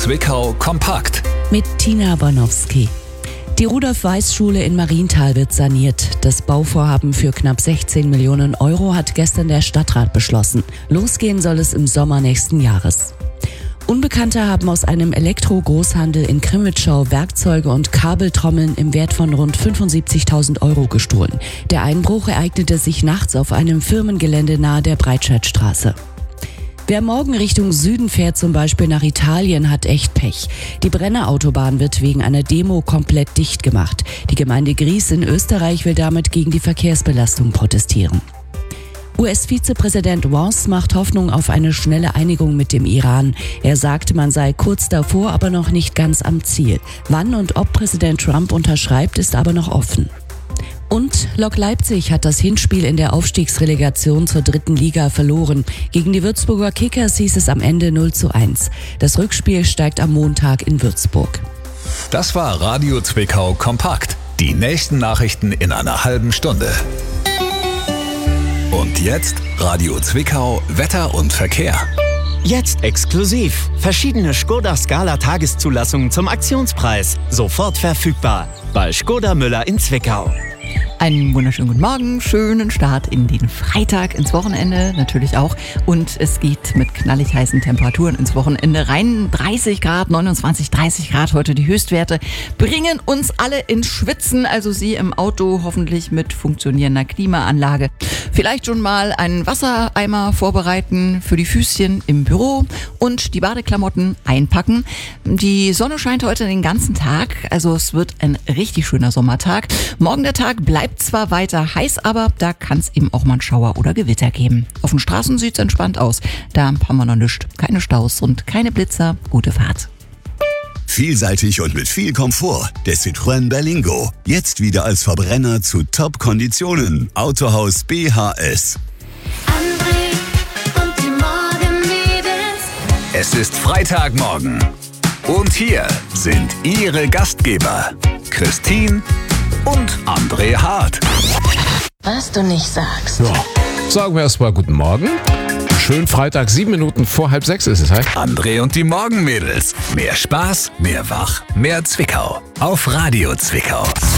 Zwickau kompakt. Mit Tina Bornowski. Die Rudolf-Weiß-Schule in Marienthal wird saniert. Das Bauvorhaben für knapp 16 Millionen Euro hat gestern der Stadtrat beschlossen. Losgehen soll es im Sommer nächsten Jahres. Unbekannte haben aus einem Elektro-Großhandel in Krimitschau Werkzeuge und Kabeltrommeln im Wert von rund 75.000 Euro gestohlen. Der Einbruch ereignete sich nachts auf einem Firmengelände nahe der Breitscheidstraße. Wer morgen Richtung Süden fährt, zum Beispiel nach Italien, hat echt Pech. Die Brennerautobahn wird wegen einer Demo komplett dicht gemacht. Die Gemeinde Gries in Österreich will damit gegen die Verkehrsbelastung protestieren. US-Vizepräsident Vance macht Hoffnung auf eine schnelle Einigung mit dem Iran. Er sagt, man sei kurz davor, aber noch nicht ganz am Ziel. Wann und ob Präsident Trump unterschreibt, ist aber noch offen. Und Lok Leipzig hat das Hinspiel in der Aufstiegsrelegation zur 3. Liga verloren. Gegen die Würzburger Kickers hieß es am Ende 0:1. Das Rückspiel steigt am Montag in Würzburg. Das war Radio Zwickau kompakt. Die nächsten Nachrichten in einer halben Stunde. Und jetzt Radio Zwickau Wetter und Verkehr. Jetzt exklusiv. Verschiedene Škoda Scala Tageszulassungen zum Aktionspreis. Sofort verfügbar. Bei Škoda Müller in Zwickau. Einen wunderschönen guten Morgen, schönen Start in den Freitag, ins Wochenende natürlich auch. Und es geht mit knallig heißen Temperaturen ins Wochenende rein. 30 Grad, 29, 30 Grad heute die Höchstwerte, bringen uns alle ins Schwitzen. Also Sie im Auto hoffentlich mit funktionierender Klimaanlage. Vielleicht schon mal einen Wassereimer vorbereiten für die Füßchen im Büro und die Badeklamotten einpacken. Die Sonne scheint heute den ganzen Tag, also es wird ein richtig schöner Sommertag. Morgen der Tag bleibt zwar weiter heiß, aber da kann es eben auch mal einen Schauer oder Gewitter geben. Auf den Straßen sieht es entspannt aus. Da haben wir noch nichts. Keine Staus und keine Blitzer. Gute Fahrt. Vielseitig und mit viel Komfort. Der Citroën Berlingo. Jetzt wieder als Verbrenner zu Top-Konditionen. Autohaus BHS. André und die Morgenmädels. Es ist Freitagmorgen. Und hier sind Ihre Gastgeber, Christine und André Hart. Was du nicht sagst. Ja, sagen wir erstmal guten Morgen. Schönen Freitag, 7 Minuten vor 5:30 ist es, halt. André und die Morgenmädels. Mehr Spaß, mehr Wach, mehr Zwickau. Auf Radio Zwickau.